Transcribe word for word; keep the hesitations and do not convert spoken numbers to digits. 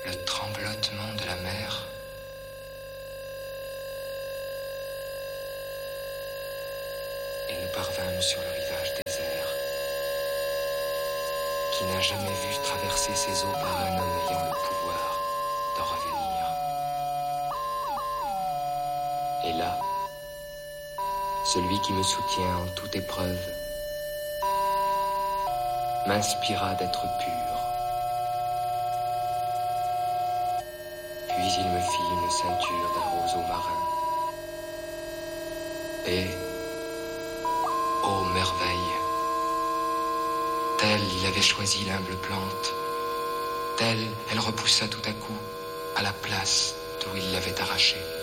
le tremblotement de la mer. Et nous parvînmes sur le rivage désert, qui n'a jamais vu traverser ses eaux par un homme ayant le pouvoir d'en revenir. Et là, celui qui me soutient en toute épreuve m'inspira d'être pur. Puis il me fit une ceinture d'un roseau marin. Et, ô merveille, telle il avait choisi l'humble plante, telle elle repoussa tout à coup à la place d'où il l'avait arrachée.